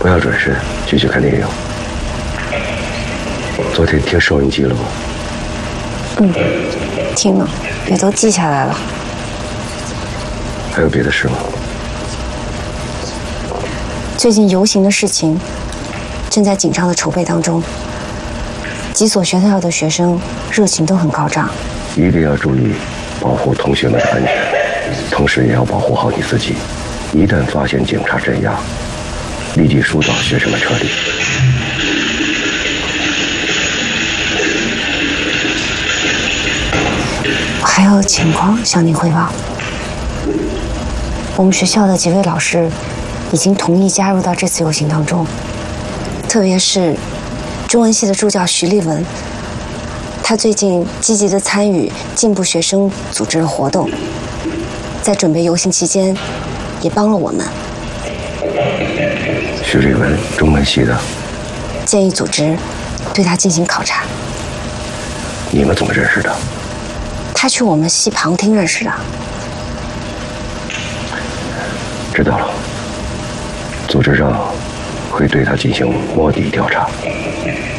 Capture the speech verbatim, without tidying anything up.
不要转身，继续看电影。昨天听收音机了吗？ 嗯，听了，也都记下来了。 还有别的事吗？ 最近游行的事情正在紧张的筹备当中，几所学校的学生热情都很高涨。 一定要注意保护同学们的安全，同时也要保护好你自己。一旦发现警察镇压，立即疏导学生们撤离。 我还有情况向您汇报。我们学校的几位老师已经同意加入到这次游行当中，特别是中文系的助教徐立文，他最近积极的参与进步学生组织的活动，在准备游行期间也帮了我们。 徐立文，中文系的， 建议组织对他进行考察。 你们怎么认识的？ 他去我们系旁听认识的。 知道了，组织上会对他进行摸底调查。